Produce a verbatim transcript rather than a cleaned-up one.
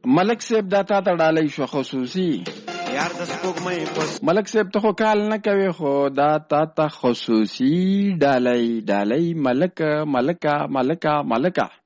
ملک صاحب دا تا ته ډالۍ شو خصوصي یار د سپوږمۍ پس ملک صاحب ته خو کال نه کوي خو دا تا ته خصوصي ډالۍ ډالۍ ملک ملکه ملکه ملکه